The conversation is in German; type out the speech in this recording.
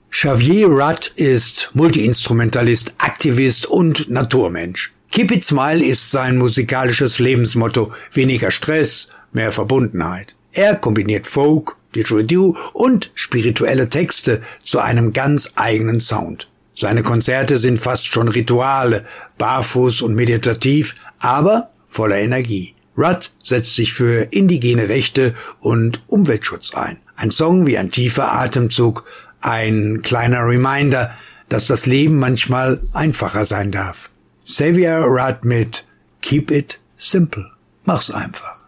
Xavier Rudd ist Multiinstrumentalist, Aktivist und Naturmensch. Keep It Smile ist sein musikalisches Lebensmotto. Weniger Stress, mehr Verbundenheit. Er kombiniert Folk, Didgeridoo und spirituelle Texte zu einem ganz eigenen Sound. Seine Konzerte sind fast schon Rituale, barfuß und meditativ, aber voller Energie. Rudd setzt sich für indigene Rechte und Umweltschutz ein. Ein Song wie ein tiefer Atemzug, ein kleiner Reminder, dass das Leben manchmal einfacher sein darf. Xavier Rudd mit Keep It Simple. Mach's einfach.